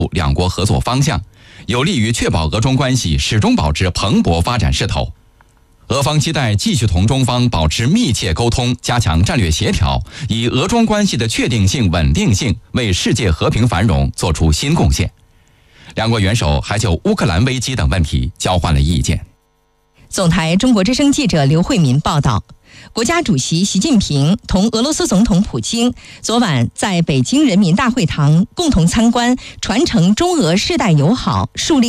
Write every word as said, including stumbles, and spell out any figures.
两国合作方向，有利于确保俄中关系始终保持蓬勃发展势头。俄方期待继续同中方保持密切沟通，加强战略协调，以俄中关系的确定性、稳定性为世界和平繁荣做出新贡献。两国元首还就乌克兰危机等问题交换了意见。 总台中国之声记者刘慧民报道，国家主席习近平同俄罗斯总统普京昨晚在北京人民大会堂共同参观传承中俄世代友好，树立